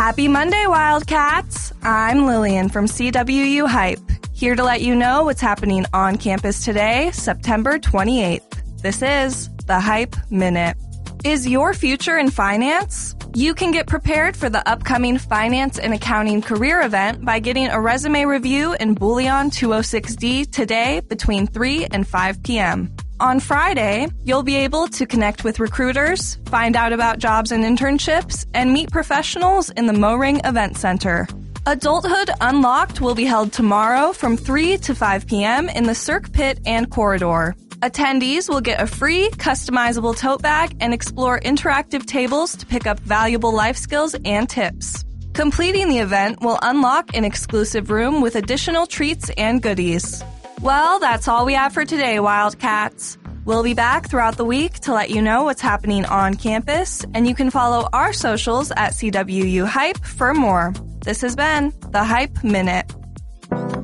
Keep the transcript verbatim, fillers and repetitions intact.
Happy Monday, Wildcats! I'm Lillian from C W U Hype, here to let you know what's happening on campus today, September twenty-eighth. This is the Hype Minute. Is your future in finance? You can get prepared for the upcoming Finance and Accounting Career Event by getting a resume review in Bouillon two oh six D today between three and five p.m. On Friday, you'll be able to connect with recruiters, find out about jobs and internships, and meet professionals in the Moring Event Center. Adulthood Unlocked will be held tomorrow from three to five p.m. in the Cirque Pit and Corridor. Attendees will get a free, customizable tote bag and explore interactive tables to pick up valuable life skills and tips. Completing the event will unlock an exclusive room with additional treats and goodies. Well, that's all we have for today, Wildcats. We'll be back throughout the week to let you know what's happening on campus, and you can follow our socials at C W U Hype for more. This has been the Hype Minute.